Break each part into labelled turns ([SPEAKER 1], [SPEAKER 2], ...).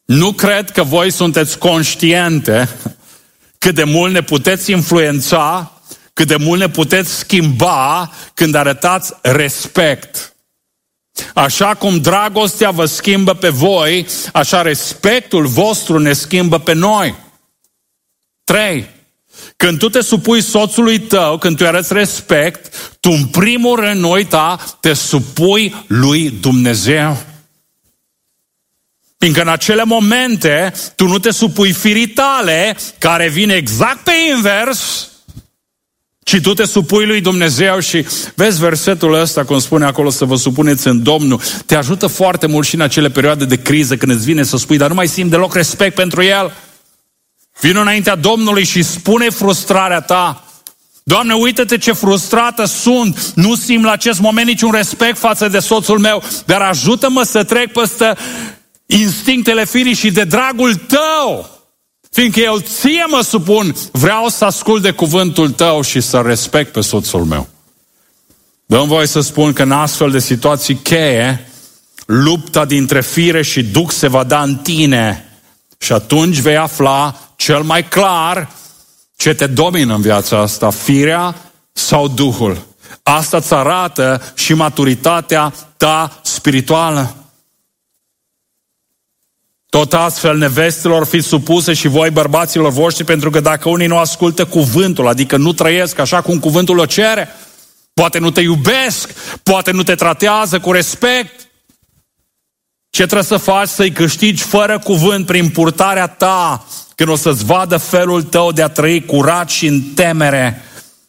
[SPEAKER 1] Nu cred că voi sunteți conștiente cât de mult ne puteți influența, cât de mult ne puteți schimba când arătați respect. Așa cum dragostea vă schimbă pe voi, așa respectul vostru ne schimbă pe noi. 3. Când tu te supui soțului tău, când tu arăți respect, tu în primul rând, nu uita, te supui lui Dumnezeu. Fiindcă în acele momente tu nu te supui firii tale, care vine exact pe invers, ci tu te supui lui Dumnezeu. Și vezi versetul ăsta, cum spune acolo, să vă supuneți în Domnul, te ajută foarte mult și în acele perioade de criză, când îți vine să spui, dar nu mai simți deloc respect pentru El. Vino înaintea Domnului și spune frustrarea ta. Doamne, uită-te ce frustrată sunt, nu simt la acest moment niciun respect față de soțul meu, dar ajută-mă să trec peste instinctele firii și de dragul Tău, fiindcă eu ție mă supun, vreau să ascult de cuvântul Tău și să respect pe soțul meu. Dă-mi voie să spun că în astfel de situații cheie, lupta dintre fire și duh se va da în tine și atunci vei afla cel mai clar ce te domină în viața asta, firea sau duhul. Asta îți arată și maturitatea ta spirituală. Tot astfel, nevestelor, fiți supuse și voi, bărbaților voștri, pentru că dacă unii nu ascultă cuvântul, adică nu trăiesc așa cum cuvântul o cere, poate nu te iubesc, poate nu te tratează cu respect, ce trebuie să faci? Să-i câștigi fără cuvânt prin purtarea ta, când o să-ți vadă felul tău de a trăi curat și în temere.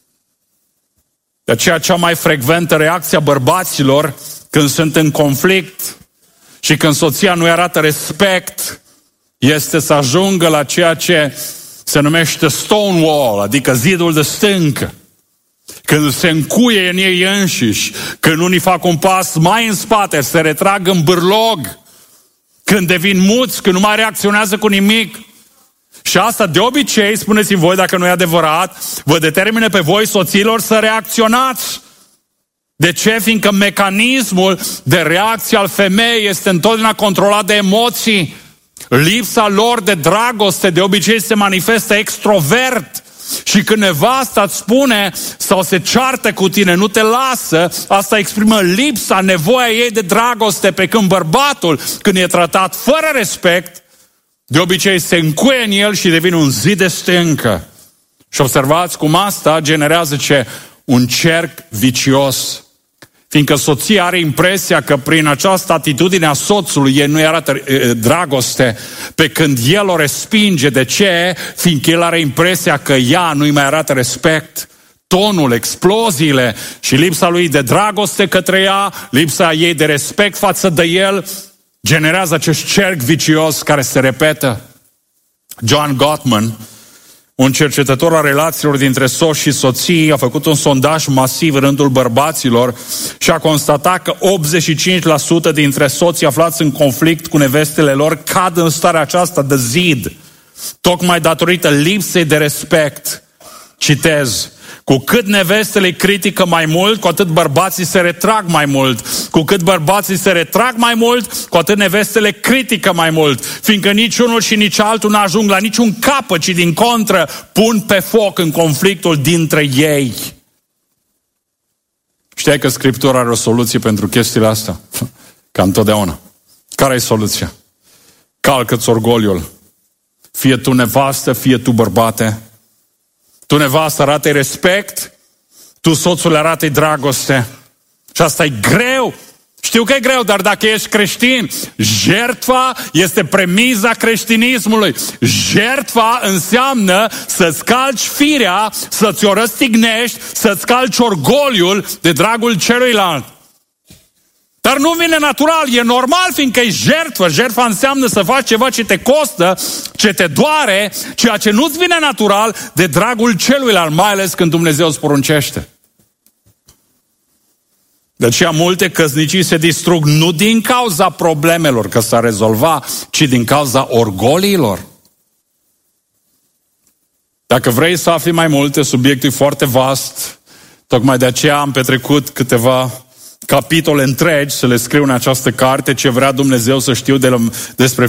[SPEAKER 1] De aceea cea mai frecventă reacție a bărbaților când sunt în conflict și când soția nu-i arată respect, este să ajungă la ceea ce se numește stonewall, adică zidul de stâncă. Când se încuie în ei înșiși, când unii fac un pas mai în spate, se retrag în bârlog, când devin muți, când nu mai reacționează cu nimic. Și asta de obicei, spuneți-mi voi dacă nu e adevărat, vă determine pe voi, soților, să reacționați. De ce? Fiindcă mecanismul de reacție al femeii este întotdeauna controlat de emoții. Lipsa lor de dragoste de obicei se manifestă extrovert. Și când nevasta îți spune sau se ceartă cu tine, nu te lasă, asta exprimă lipsa, nevoia ei de dragoste, pe când bărbatul, când e tratat fără respect, de obicei se încuie în el și devine un zid de stâncă. Și observați cum asta generează ce? Un cerc vicios. Fiindcă soția are impresia că prin această atitudine a soțului ei nu-i arată dragoste, pe când el o respinge. De ce? Fiindcă el are impresia că ea nu-i mai arată respect. Tonul, exploziile și lipsa lui de dragoste către ea, lipsa ei de respect față de el, generează acest cerc vicios care se repetă. John Gottman, un cercetător al relațiilor dintre soț și soții, a făcut un sondaj masiv în rândul bărbaților și a constatat că 85% dintre soții aflați în conflict cu nevestele lor cad în starea aceasta de zid, tocmai datorită lipsei de respect. Citez: cu cât nevestele îi critică mai mult, cu atât bărbații se retrag mai mult. Cu cât bărbații se retrag mai mult, cu atât nevestele critică mai mult. Fiindcă nici unul și nici altul nu ajung la niciun capăt, ci din contră pun pe foc în conflictul dintre ei. Știai că Scriptura are o soluție pentru chestiile astea? Ca întotdeauna. Care e soluția? Calcă-ți orgoliul. Fie tu nevastă, fie tu bărbate. Tu nevastă arată respect, tu soțul arată dragoste. Și asta e greu. Știu că e greu, dar dacă ești creștin, jertfa este premiza creștinismului. Jertfa înseamnă să-ți calci firea, să-ți o răstignești, să-ți calci orgoliul de dragul celuilalt. Dar nu vine natural, e normal, fiindcă e jertfă. Jertfa înseamnă să faci ceva ce te costă, ce te doare, ceea ce nu-ți vine natural de dragul celuilalt, mai ales când Dumnezeu îți poruncește. De aceea multe căsnicii se distrug nu din cauza problemelor că s-a rezolvat, ci din cauza orgoliilor. Dacă vrei să afli mai multe, subiectul e foarte vast, tocmai de aceea am petrecut câteva capitole întregi să le scriu în această carte ce vrea Dumnezeu să știu despre